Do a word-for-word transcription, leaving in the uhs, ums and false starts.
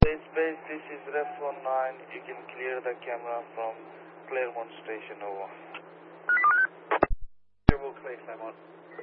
Space, this is Ref one nine. You can clear the camera from Claremont Station, over. We'll clear Claremont.